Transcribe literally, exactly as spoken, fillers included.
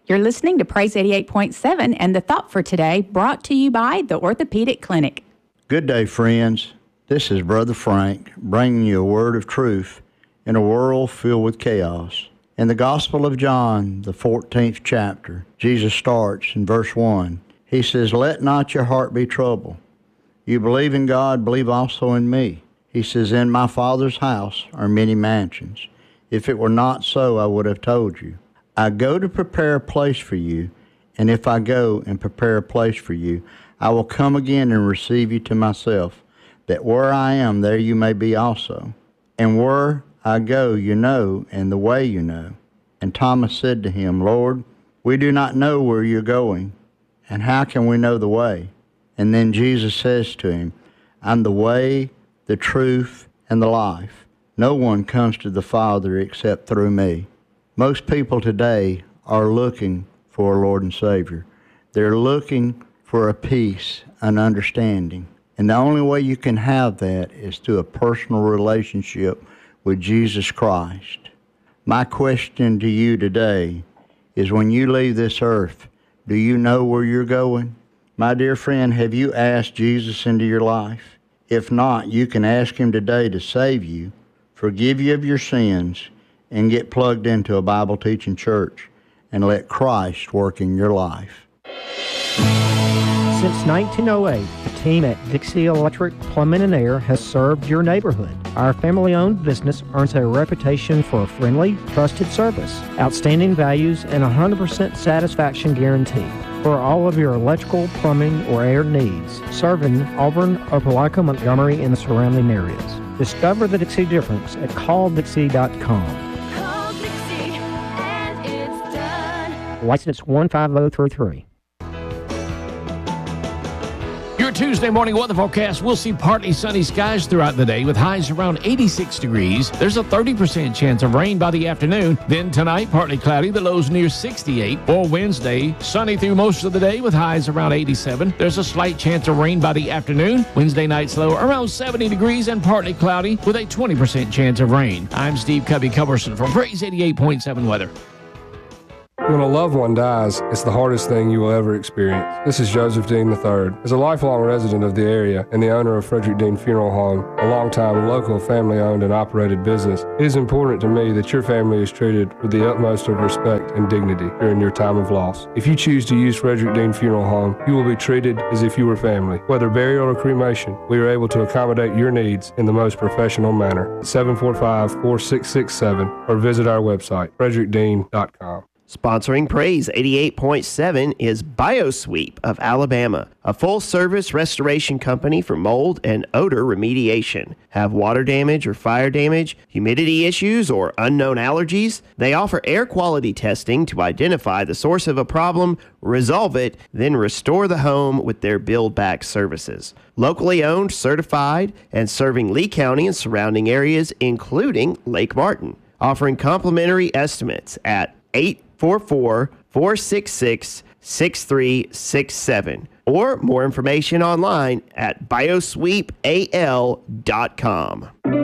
You're listening to Praise eighty-eight point seven and the thought for today brought to you by the Orthopedic Clinic. Good day, friends. This is Brother Frank bringing you a word of truth in a world filled with chaos. In the Gospel of John, the fourteenth chapter, Jesus starts in verse one. He says, "Let not your heart be troubled. You believe in God, believe also in me." He says, "In my Father's house are many mansions. If it were not so, I would have told you. I go to prepare a place for you, and if I go and prepare a place for you, I will come again and receive you to myself, that where I am, there you may be also. And where I go, you know, and the way you know." And Thomas said to him, "Lord, we do not know where you're going, and how can we know the way?" And then Jesus says to him, "I'm the way, the truth, and the life. No one comes to the Father except through me." Most people today are looking for a Lord and Savior. They're looking for a peace, an understanding. And the only way you can have that is through a personal relationship with Jesus Christ. My question to you today is, when you leave this earth, do you know where you're going? My dear friend, have you asked Jesus into your life? If not, you can ask him today to save you, forgive you of your sins, and get plugged into a Bible-teaching church and let Christ work in your life. Since nineteen oh eight, the team at Dixie Electric Plumbing and Air has served your neighborhood. Our family-owned business earns a reputation for a friendly, trusted service, outstanding values, and a one hundred percent satisfaction guarantee. For all of your electrical, plumbing, or air needs, serving Auburn, Opelika, Montgomery, and the surrounding areas. Discover the Dixie difference at call dixie dot com. Call Dixie and it's done. License one five zero three three. Your Tuesday morning weather forecast, we'll see partly sunny skies throughout the day with highs around eighty-six degrees. There's a thirty percent chance of rain by the afternoon. Then tonight, partly cloudy, the lows near sixty-eight. For Wednesday, sunny through most of the day with highs around eighty-seven. There's a slight chance of rain by the afternoon. Wednesday night's low around seventy degrees and partly cloudy with a twenty percent chance of rain. I'm Steve Cubby-Coverson from Praise eighty-eight point seven Weather. When a loved one dies, it's the hardest thing you will ever experience. This is Joseph Dean the third. As a lifelong resident of the area and the owner of Frederick Dean Funeral Home, a long-time local family-owned and operated business, it is important to me that your family is treated with the utmost of respect and dignity during your time of loss. If you choose to use Frederick Dean Funeral Home, you will be treated as if you were family. Whether burial or cremation, we are able to accommodate your needs in the most professional manner. seven four five, four six six seven or visit our website, frederick dean dot com. Sponsoring Praise eighty-eight point seven is BioSweep of Alabama, a full-service restoration company for mold and odor remediation. Have water damage or fire damage, humidity issues, or unknown allergies? They offer air quality testing to identify the source of a problem, resolve it, then restore the home with their build-back services. Locally owned, certified, and serving Lee County and surrounding areas, including Lake Martin. Offering complimentary estimates at eight four four, four six six, six three six seven or more information online at biosweep a l dot com.